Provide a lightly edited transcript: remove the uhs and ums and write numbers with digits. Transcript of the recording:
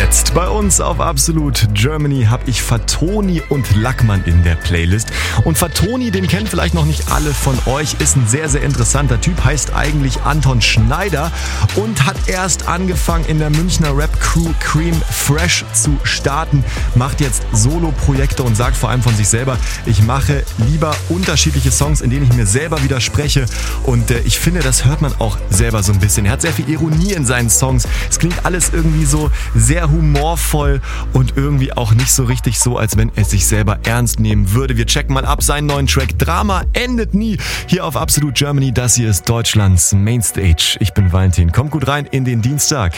Jetzt bei uns auf Absolut Germany habe ich Fatoni und Lackmann in der Playlist. Und Fatoni, den kennen vielleicht noch nicht alle von euch, ist ein sehr, sehr interessanter Typ, heißt eigentlich Anton Schneider und hat erst angefangen in der Münchner Rap-Crew Cream Fresh zu starten, macht jetzt Solo-Projekte und sagt vor allem von sich selber, ich mache lieber unterschiedliche Songs, in denen ich mir selber widerspreche und ich finde, das hört man auch selber so ein bisschen. Er hat sehr viel Ironie in seinen Songs, es klingt alles irgendwie so sehr humorvoll und irgendwie auch nicht so richtig so, als wenn er sich selber ernst nehmen würde. Wir checken mal ab seinen neuen Track Drama endet nie hier auf Absolut Germany. Das hier ist Deutschlands Mainstage. Ich bin Valentin. Kommt gut rein in den Dienstag.